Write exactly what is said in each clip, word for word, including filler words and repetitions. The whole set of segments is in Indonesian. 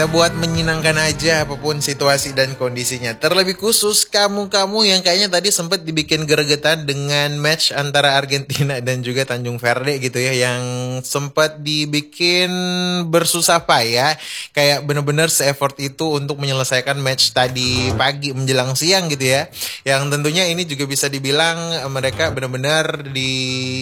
buat menyenangkan aja apapun situasi dan kondisinya. Terlebih khusus kamu-kamu yang kayaknya tadi sempat dibikin gregetan dengan match antara Argentina dan juga Tanjung Verde gitu ya, yang sempat dibikin bersusah payah, kayak bener-bener se-effort itu untuk menyelesaikan match tadi pagi menjelang siang gitu ya. Yang tentunya ini juga bisa dibilang mereka benar-benar di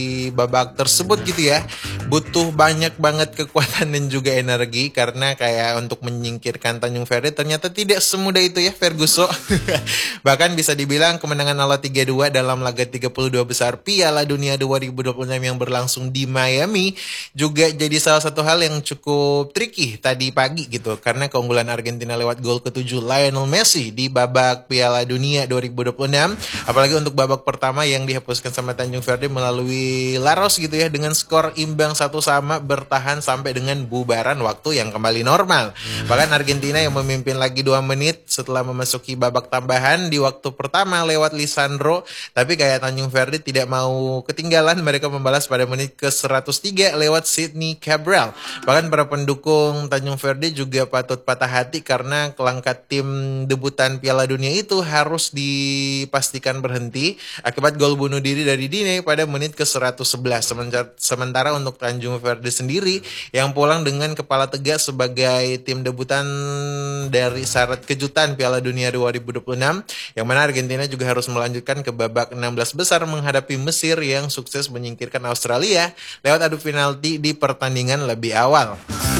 babak tersebut gitu ya, butuh banyak banget kekuatan dan juga energi, karena kayak untuk menyingkirkan Tanjung Verde ternyata tidak semudah itu ya Ferguson. Bahkan bisa dibilang kemenangan ala tiga dua dalam laga tiga puluh dua besar Piala Dunia dua ribu dua puluh enam yang berlangsung di Miami juga jadi salah satu hal yang cukup tricky tadi pagi gitu, karena keunggulan Argentina lewat gol ketujuh Lionel Messi di babak Piala Dunia dua ribu dua puluh enam, apalagi untuk babak pertama yang dihapuskan sama Tanjung Verde melalui Laros gitu ya, dengan skor imbang satu sama bertahan sampai dengan bubaran waktu yang kembali normal. Bahkan Argentina yang memimpin lagi dua menit setelah memasuki babak tambahan di waktu pertama lewat Lisandro, tapi kayak Tanjung Verde tidak mau ketinggalan, mereka membalas pada menit ke seratus tiga lewat Sidney Cabral. Bahkan para pendukung Tanjung Verde juga patut patah hati karena kelangkat tim debutan Piala Dunia itu harus dipastikan berhenti akibat gol bunuh diri dari Dine pada menit ke seratus sebelas. Sementara untuk Tanjung Verde sendiri yang pulang dengan kepala tegak sebagai tim debutan dari syarat kejutan Piala Dunia dua ribu dua puluh enam, yang mana Argentina juga harus melanjutkan ke babak enam belas besar menghadapi Mesir yang sukses menyingkirkan Australia lewat adu penalti di pertandingan lebih awal.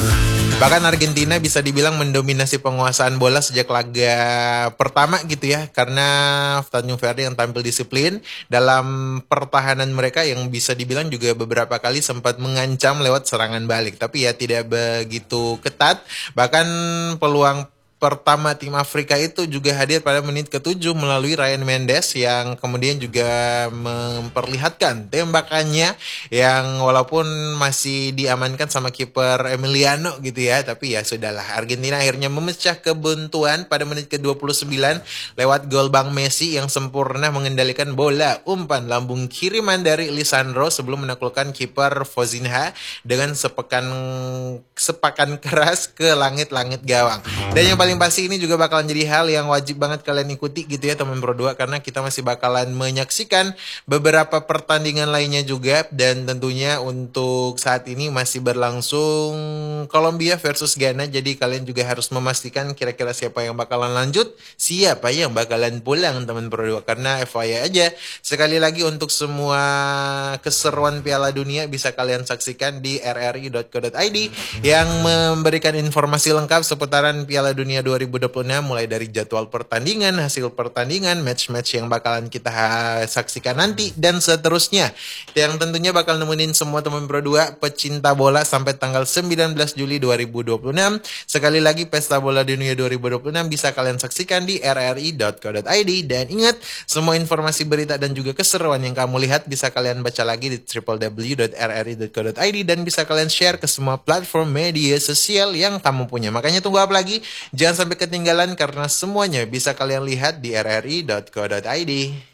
Bahkan Argentina bisa dibilang mendominasi penguasaan bola sejak laga pertama gitu ya, karena Tanjung Verde yang tampil disiplin dalam pertahanan mereka yang bisa dibilang juga beberapa kali sempat mengancam lewat serangan balik, tapi ya tidak begitu ketat. Bahkan peluang pertama tim Afrika itu juga hadir pada menit ketujuh melalui Ryan Mendes yang kemudian juga memperlihatkan tembakannya yang walaupun masih diamankan sama kiper Emiliano gitu ya, tapi ya sudahlah, Argentina akhirnya memecah kebuntuan pada menit ke dua puluh sembilan lewat gol Bang Messi yang sempurna mengendalikan bola umpan lambung kiriman dari Lisandro sebelum menaklukkan kiper Fozinha dengan sepekan sepakan keras ke langit-langit gawang. Dan yang paling paling pasti ini juga bakalan jadi hal yang wajib banget kalian ikuti gitu ya teman Pro dua, karena kita masih bakalan menyaksikan beberapa pertandingan lainnya juga, dan tentunya untuk saat ini masih berlangsung Kolombia versus Ghana, jadi kalian juga harus memastikan kira-kira siapa yang bakalan lanjut, siapa yang bakalan pulang teman Pro dua, karena F Y I aja sekali lagi untuk semua keseruan Piala Dunia bisa kalian saksikan di r r i dot co dot i d yang memberikan informasi lengkap seputaran Piala Dunia dua ribu dua puluh enam, mulai dari jadwal pertandingan, hasil pertandingan, match-match yang bakalan kita saksikan nanti, dan seterusnya. Yang tentunya bakal nemenin semua teman Pro dua pecinta bola sampai tanggal sembilan belas Juli dua ribu dua puluh enam. Sekali lagi Pesta Bola Dunia dua ribu dua puluh enam bisa kalian saksikan di r r i dot co dot i d, dan ingat, semua informasi berita dan juga keseruan yang kamu lihat bisa kalian baca lagi di w w w dot r r i dot co dot i d, dan bisa kalian share ke semua platform media sosial yang kamu punya. Makanya tunggu apa lagi? Jangan sampai ketinggalan karena semuanya bisa kalian lihat di r r i dot co dot i d.